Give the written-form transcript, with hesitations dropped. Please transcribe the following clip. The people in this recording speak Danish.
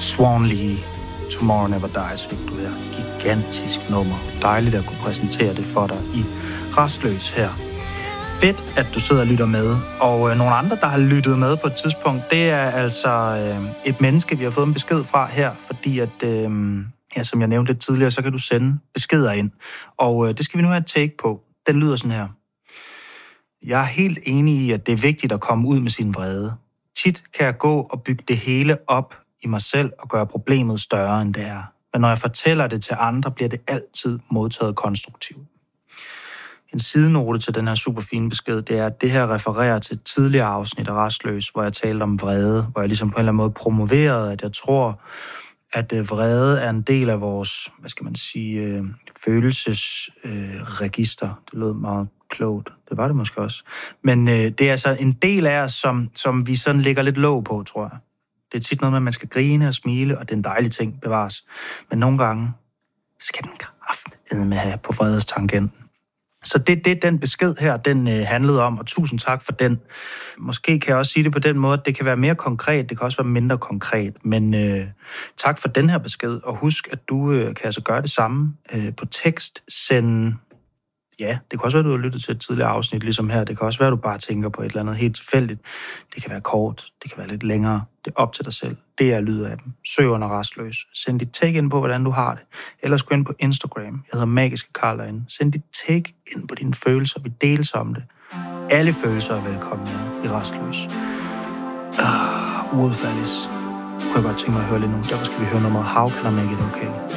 Swan Lee, Tomorrow Never Dies, fik du her. Gigantisk nummer. Dejligt at kunne præsentere det for dig i Rastløs her. Fedt, at du sidder og lytter med. Og nogle andre, der har lyttet med på et tidspunkt, det er altså et menneske, vi har fået en besked fra her, fordi at, som jeg nævnte lidt tidligere, så kan du sende beskeder ind. Og det skal vi nu have et take på. Den lyder sådan her. Jeg er helt enig i, at det er vigtigt at komme ud med sin vrede. Tit kan jeg gå og bygge det hele op i mig selv og gøre problemet større, end det er. Men når jeg fortæller det til andre, bliver det altid modtaget konstruktivt. En sidenote til den her super fine besked, det er, at det her refererer til et tidligere afsnit af Rastløs, hvor jeg talte om vrede, hvor jeg ligesom på en eller anden måde promoverede, at jeg tror, at vrede er en del af vores, følelsesregister. Det lød meget klogt. Det var det måske også. Men det er altså en del af os, som vi sådan lægger lidt låg på, tror jeg. Det er tit noget med, at man skal grine og smile, og det er en dejlig ting, bevares. Men nogle gange skal den kraftedeme have på vredestangenten. Så det den besked her, den handlede om, og tusind tak for den. Måske kan jeg også sige det på den måde, at det kan være mere konkret, det kan også være mindre konkret, men tak for den her besked, og husk, at du kan altså gøre det samme på tekst, send. Ja, det kan også være, at du har lyttet til et tidligere afsnit, ligesom her. Det kan også være, at du bare tænker på et eller andet helt tilfældigt. Det kan være kort, det kan være lidt længere. Det er op til dig selv. Det er lyd af dem. Søg under Rastløs. Send dit take ind på, hvordan du har det. Ellers gå ind på Instagram. Jeg hedder Magiske Karl derinde. Send dit take ind på dine følelser. Vi deles om det. Alle følelser er velkomne i Rastløs. Uret Fallis. Kunne jeg godt tænke mig at høre lidt nu. Derfor skal vi høre nummeret How Can I Make It Okay?